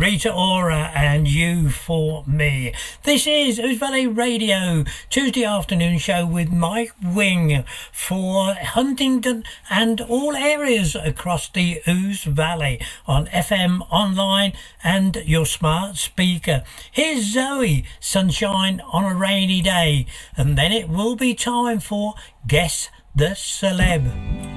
Rita Ora and You For Me. This is Ouse Valley Radio, Tuesday afternoon show with Mike Wing for Huntingdon and all areas across the Ouse Valley on FM, online and your smart speaker. Here's Zoe, Sunshine on a Rainy Day, and then it will be time for Guess the Celeb.